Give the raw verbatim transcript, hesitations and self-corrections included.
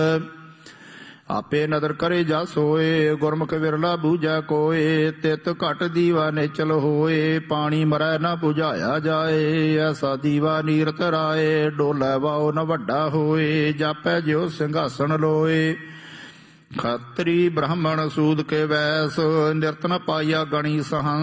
आपे नदर करे जा सोए, गुरमुख विरला बूझै कोय। तित घट दीवा निचल होए, पानी मरै न बुझाया जाए। ऐसा दीवा नीरत राए, डोलै वाओ न वड्डा होए। जापै ज्यो सिंघासन लोए, खत्री ब्राह्मण सूद के वैस। निरत न पाइया गणी सहंस,